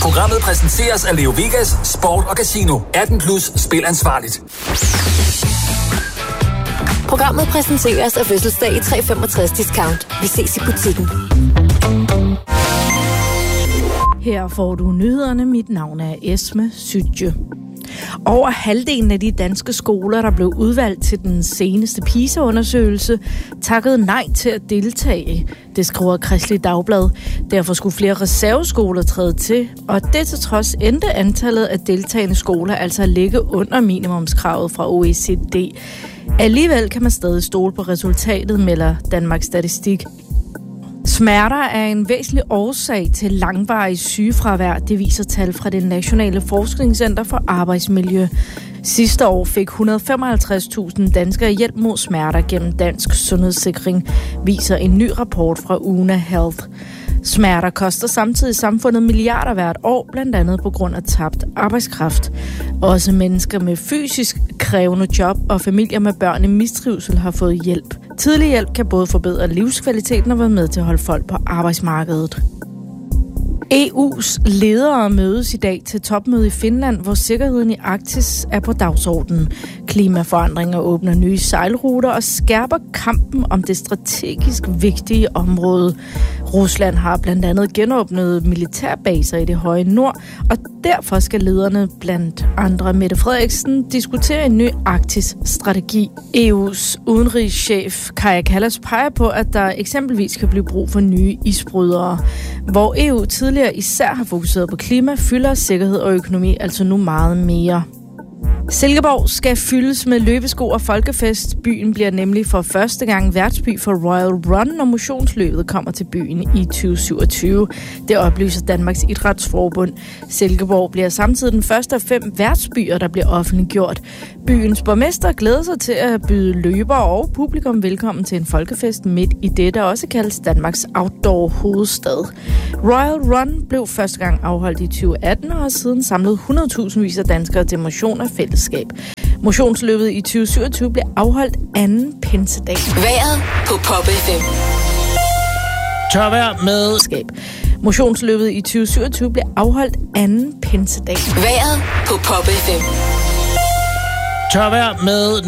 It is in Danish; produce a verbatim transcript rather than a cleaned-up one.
Programmet præsenteres af Leo Vegas, Sport og Casino. atten plus, spil ansvarligt. Programmet præsenteres af fødselsdag i tre femogtres discount. Vi ses i butikken. Her får du nyhederne. Mit navn er Esme Sydje. Over halvdelen af de danske skoler, der blev udvalgt til den seneste PISA-undersøgelse, takkede nej til at deltage. Det skriver Kristeligt Dagblad. Derfor skulle flere reserveskoler træde til, og det til trods endte antallet af deltagende skoler altså ligge under minimumskravet fra O E C D. Alligevel kan man stadig stole på resultatet, melder Danmarks Statistik. Smerter er en væsentlig årsag til langvarig sygefravær, det viser tal fra det Nationale Forskningscenter for Arbejdsmiljø. Sidste år fik et hundrede og femoghalvtreds tusind danskere hjælp mod smerter gennem Dansk Sundhedssikring, viser en ny rapport fra U N A Health. Smerter koster samtidig samfundet milliarder hvert år, blandt andet på grund af tabt arbejdskraft. Også mennesker med fysisk krævende job og familier med børn i mistrivsel har fået hjælp. Tidlig hjælp kan både forbedre livskvaliteten og være med til at holde folk på arbejdsmarkedet. E U's ledere mødes i dag til topmøde i Finland, hvor sikkerheden i Arktis er på dagsordenen. Klimaforandringer åbner nye sejlruter og skærper kampen om det strategisk vigtige område. Rusland har blandt andet genåbnet militærbaser i det høje nord, og derfor skal lederne blandt andre Mette Frederiksen diskutere en ny Arktis-strategi. E U's udenrigschef Kaja Kallas peger på, at der eksempelvis kan blive brug for nye isbrydere. Hvor E U tidligere især har fokuseret på klima, fylder sikkerhed og økonomi altså nu meget mere. Silkeborg skal fyldes med løbesko og folkefest. Byen bliver nemlig for første gang værtsby for Royal Run, når motionsløbet kommer til byen i tyve syvogtyve. Det oplyser Danmarks Idrætsforbund. Silkeborg bliver samtidig den første af fem værtsbyer, der bliver offentliggjort. Byens borgmester glæder sig til at byde løbere og publikum velkommen til en folkefest midt i det, der også kaldes Danmarks outdoor hovedstad. Royal Run blev første gang afholdt i tyve atten og har siden samlet hundrede tusind vis af danskere til motion og fællesskab. Motionsløbet i tyve syvogtyve blev afholdt anden pinsedag. Vejret på Pop F M. Tørvejr med skab. Motionsløbet i tyve syvogtyve blev afholdt anden pinsedag. Vejret på Pop F M. Tørvejr med